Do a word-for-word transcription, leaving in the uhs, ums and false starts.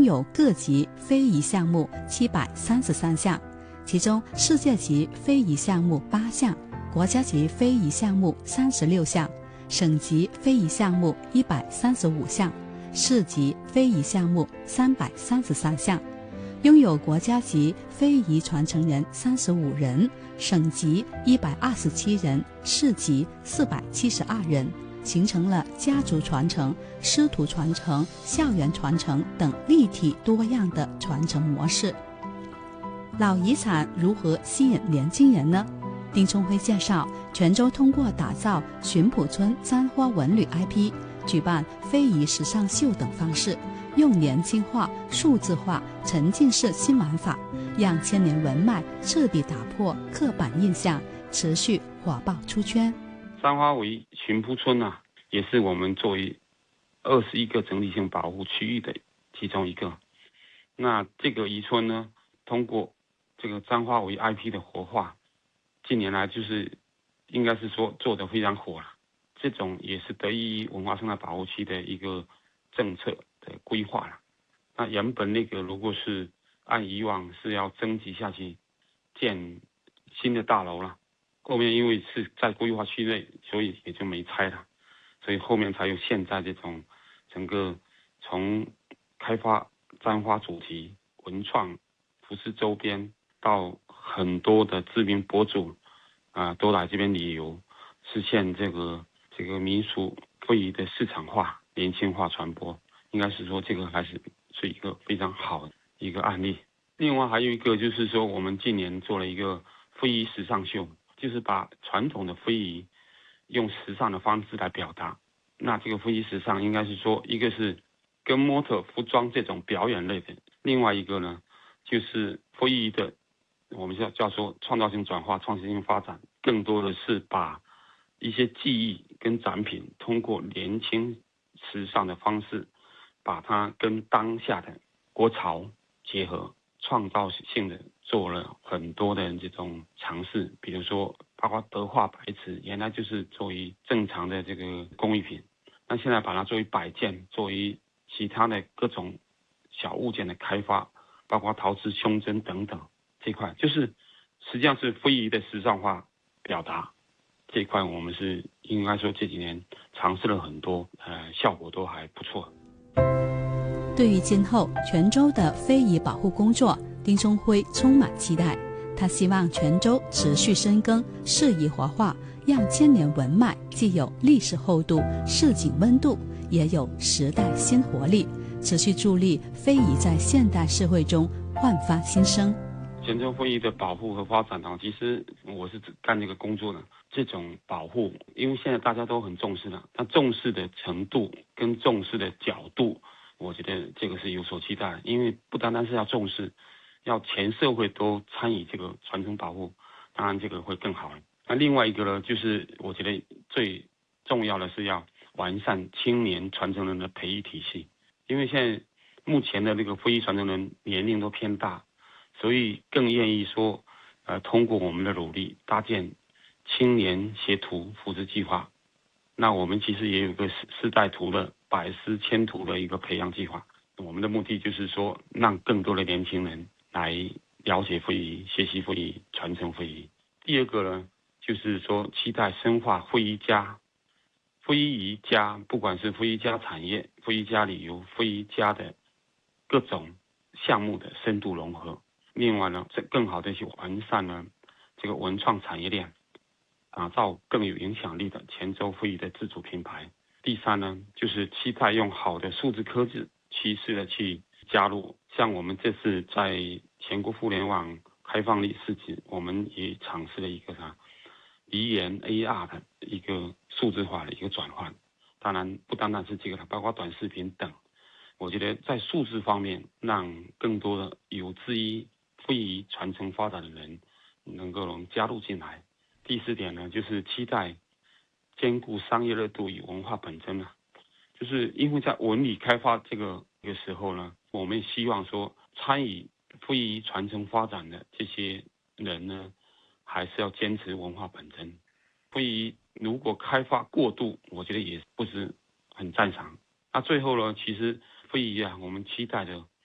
有各级非遗项目七百三十三项，其中世界级非遗项目八项，国家级非遗项目三十六项，省级非遗项目一百三十五项，市级非遗项目三百三十三项，拥有国家级非遗传承人三十五人，省级一百二十七人，市级四百七十二人，形成了家族传承、师徒传承、校园传承等立体多样的传承模式。老遗产如何吸引年轻人呢？丁聪辉介绍，泉州通过打造巡捕村簪花文旅 I P， 举办非遗时尚秀等方式，用年轻化、数字化、沉浸式新玩法，让千年文脉彻底打破刻板印象，持续火爆出圈。 簪花围巡捕村啊，也是我们作为二十一个整体性保护区域的其中一个。那这个渔村呢，通过这个簪花围 I P 的活化，近年来就是应该是说做得非常火了。这种也是得益于文化生态保护区的一个政策的规划了。那原本那个如果是按以往是要征集下去建新的大楼了，后面因为是在规划区内，所以也就没拆了，所以后面才有现在这种整个从开发簪花主题、文创、服饰周边到很多的知名博主啊、呃，都来这边旅游，实现这个这个民俗非遗的市场化、年轻化传播。应该是说这个还是是一个非常好的一个案例。另外还有一个就是说，我们近年做了一个非遗时尚秀，就是把传统的非遗用时尚的方式来表达。那这个非遗时尚应该是说，一个是跟模特服装这种表演类的，另外一个呢就是非遗的我们叫叫做创造性转化、创新性发展，更多的是把一些技艺跟展品通过年轻时尚的方式，把它跟当下的国潮结合，创造性的做了很多的这种尝试。比如说包括德化白瓷，原来就是作为正常的这个工艺品，那现在把它作为摆件，作为其他的各种小物件的开发，包括陶瓷胸针等等，这块就是实际上是非遗的时尚化表达。这一块我们是应该说这几年尝试了很多，呃，效果都还不错。 对于今后泉州的非遗保护工作，丁聪辉充满期待。他希望泉州持续深耕，适宜活化，让千年文脉既有历史厚度、市井温度，也有时代新活力，持续助力非遗在现代社会中焕发新生。 泉州非遗的保护和发展啊，其实我是干这个工作的。这种保护，因为现在大家都很重视了，但重视的程度跟重视的角度，我觉得这个是有所期待的。因为不单单是要重视，要全社会都参与这个传承保护，当然这个会更好。那另外一个呢，就是我觉得最重要的是要完善青年传承人的培育体系。因为现在目前的那个非遗传承人年龄都偏大，所以更愿意说，呃，通过我们的努力搭建青年学徒扶持计划。那我们其实也有个世代图的百师千徒的一个培养计划。我们的目的就是说，让更多的年轻人来了解非遗、学习非遗、传承非遗。第二个呢，就是说期待深化非遗家、非遗家，不管是非遗家产业、非遗家旅游、非遗家的各种项目的深度融合。另外呢，这更好的去完善呢这个文创产业链，打造更有影响力的泉州非遗的自主品牌。第三呢，就是期待用好的数字科技趋势的去加入，像我们这次在全国互联网开放力市集，我们也尝试了一个啥语言 A R 的一个数字化的一个转换。当然不单单是这个，包括短视频等。我觉得在数字方面，让更多的有志于非遗传承发展的人能够能加入进来。第四点呢，就是期待兼顾商业热度与文化本真啊，就是因为在文旅开发这个这个时候呢，我们希望说参与非遗传承发展的这些人呢，还是要坚持文化本真。非遗如果开发过度，我觉得也不是很赞赏。那最后呢，其实非遗啊，我们期待的